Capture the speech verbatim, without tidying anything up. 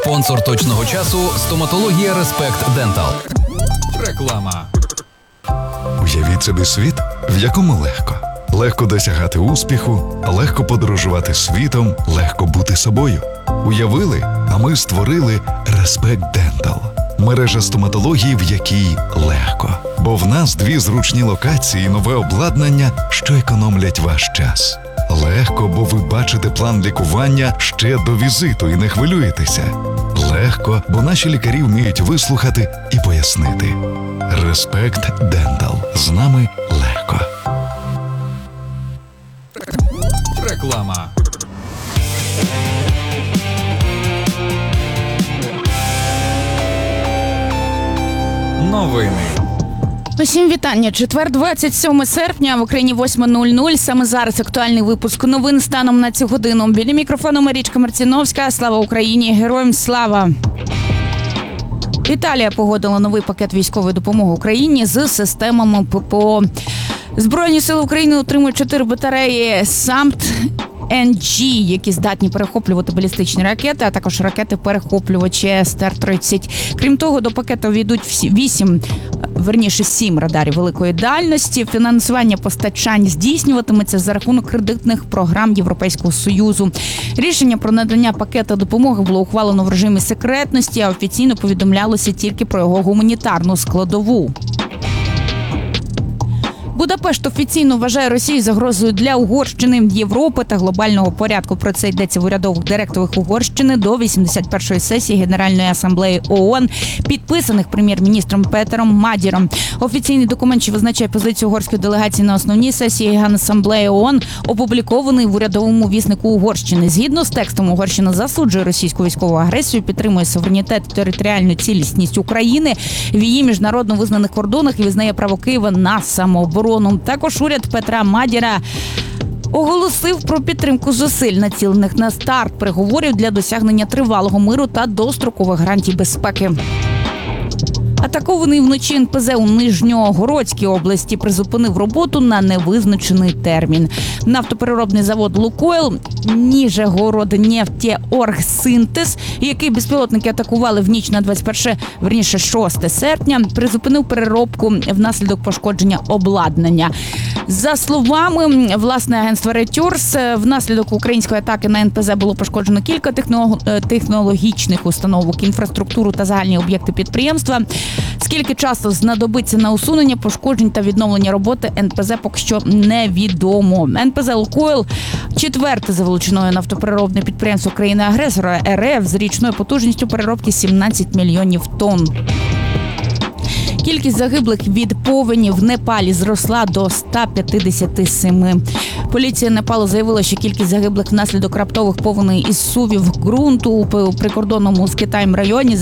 Спонсор точного часу – стоматологія Респект Дентал. Реклама. Уявіть собі світ, в якому легко. Легко досягати успіху, легко подорожувати світом, легко бути собою. Уявили, а ми створили Респект Дентал. Мережа стоматології, в якій легко. Бо в нас дві зручні локації і нове обладнання, що економлять ваш час. Легко, бо ви бачите план лікування ще до візиту і не хвилюєтеся. Легко, бо наші лікарі вміють вислухати і пояснити. Респект Дентал. З нами легко. Реклама. Новини. Усім вітання. Четвер, двадцять сьоме серпня, в Україні восьма нуль нуль. Саме зараз актуальний випуск новин станом на цю годину. Біля мікрофону Марічка Марціновська. Слава Україні! Героям слава! Італія погодила новий пакет військової допомоги Україні з системами ППО. Збройні сили України отримують чотири батареї «Самт Ен Джі», які здатні перехоплювати балістичні ракети, а також ракети-перехоплювачі Ес Те Ер тридцять. Крім того, до пакету війдуть вісім, верніше сім радарів великої дальності. Фінансування постачань здійснюватиметься за рахунок кредитних програм Європейського Союзу. Рішення про надання пакета допомоги було ухвалено в режимі секретності, а офіційно повідомлялося тільки про його гуманітарну складову. Будапешт офіційно вважає Росію загрозою для Угорщини, Європи та глобального порядку. Про це йдеться в урядових директивах Угорщини до вісімдесят першої сесії Генеральної асамблеї ООН, підписаних прем'єр-міністром Петером Мадіром. Офіційний документ, що визначає позицію угорської делегації на основній сесії Генасамблеї ООН, опублікований в урядовому віснику Угорщини. Згідно з текстом, Угорщина засуджує російську військову агресію, підтримує суверенітет і територіальну цілісність України в її міжнародно визнаних кордонах і визнає право Києва на самооборону. Також уряд Петра Мадіра оголосив про підтримку зусиль, націлених на старт переговорів для досягнення тривалого миру та дострокових гарантій безпеки. Атакований вночі ен пе зет у Нижньогородській області призупинив роботу на невизначений термін. Нафтопереробний завод «Лукойл» Нижегороднефтеоргсинтез, який безпілотники атакували в ніч на двадцять перше, верніше шосте серпня, призупинив переробку внаслідок пошкодження обладнання. За словами власне агентства Reuters, внаслідок української атаки на ен пе зет було пошкоджено кілька технологічних установок, інфраструктуру та загальні об'єкти підприємства. Скільки часу знадобиться на усунення пошкоджень та відновлення роботи ен пе зет поки що невідомо. ен пе зет «Лукойл» – четверте за величиною нафтопереробне підприємство країни-агресора ер еф з річною потужністю переробки сімнадцять мільйонів тонн. Кількість загиблих від повені в Непалі зросла до ста п'ятдесяти семи. Поліція Непалу заявила, що кількість загиблих внаслідок раптових повеней із сувів ґрунту у прикордонному з Китаєм районі